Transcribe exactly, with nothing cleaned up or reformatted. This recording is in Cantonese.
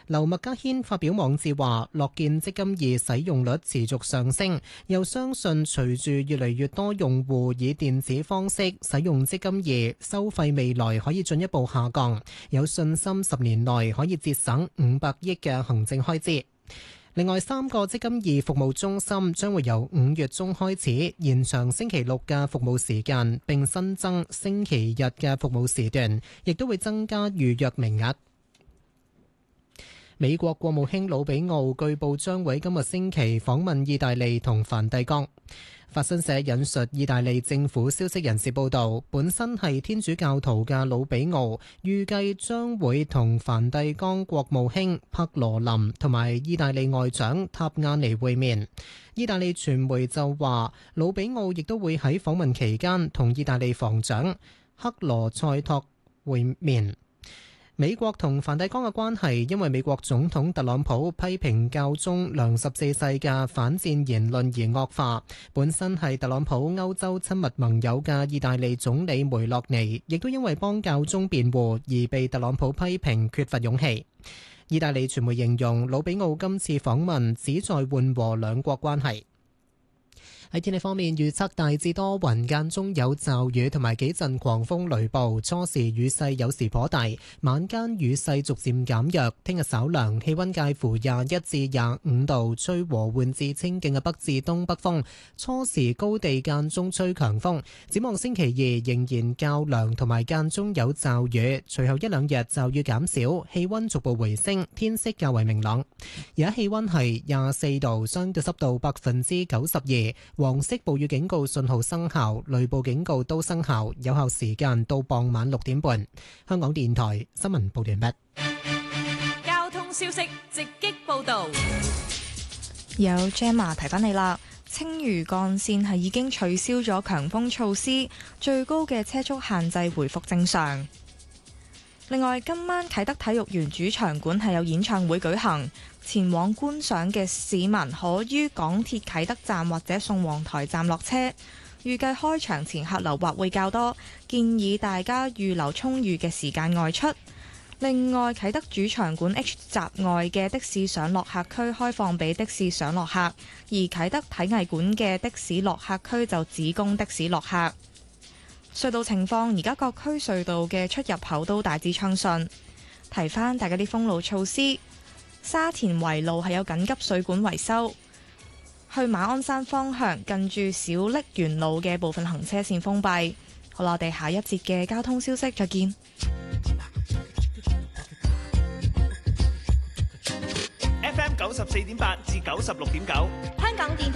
劉麥嘉軒發表網誌話，樂見積金易使用率持續上升，又相信隨住越嚟越多用戶以電子方式使用積金易，收費未來可以進一步下降，有信心十年內可以節省五百億嘅行政開支。另外，三個積金易服務中心將會由五月中開始延長星期六嘅服務時間，並新增星期日嘅服務時段，亦都會增加預約名額。美國國務卿魯比奧據報將會今日星期訪問意大利同梵蒂岡。法新社引述意大利政府消息人士報道，本身係天主教徒嘅魯比奧預計將會同梵蒂岡國務卿帕羅林同埋意大利外長塔亞尼會面。意大利傳媒就話，魯比奧亦都會喺訪問期間同意大利防長克羅塞托會面。美國同梵蒂岡嘅關係因為美國總統特朗普批評教宗良十四世嘅反戰言論而惡化。本身係特朗普歐洲親密盟友嘅意大利總理梅洛尼，亦都因為幫教宗辯護而被特朗普批評缺乏勇氣。意大利傳媒形容魯比奧今次訪問旨在緩和兩國關係。喺天氣方面，預測大致多雲，間中有驟雨同埋幾陣狂風雷暴，初時雨勢有時頗大，晚間雨勢逐漸減弱。聽日稍涼，氣溫介乎廿一至廿五度，吹和緩至清勁嘅北至東北風，初時高地間中吹強風。展望星期二仍然較涼同埋間中有驟雨，隨後一兩日驟雨減少，氣溫逐步回升，天色較為明朗。而家氣溫係廿四度，相對濕度百分之九十二。黃色暴雨警告信號生效，雷暴警告都生效，有效時間到傍晚六點半。香港電台新聞報道完畢。 交通消息直擊報道， 有 Gemma 提翻你啦。青嶼幹線係已經取消咗強風措施，最高嘅車速限制回復正常。另外，今晚啟德體育園主場館係有演唱會舉行，前往觀賞嘅市民可於港鐵啟德站或者宋皇臺站落車。預計開場前客流或會較多，建議大家預留充裕嘅時間外出。另外，啟德主場館 H 閘外嘅的，的士上落客區開放俾的士上落客，而啟德體藝館嘅的，的士落客區就只供的士落客。隧道情況，而家各區隧道嘅出入口都大致暢順。提翻大家啲封路措施，沙田圍路係有緊急水管維修，去馬鞍山方向近住小瀝源路嘅部分行車線封閉。好啦，我哋下一節嘅交通消息再見。 F M 九十四點八至九十六點九， 香港電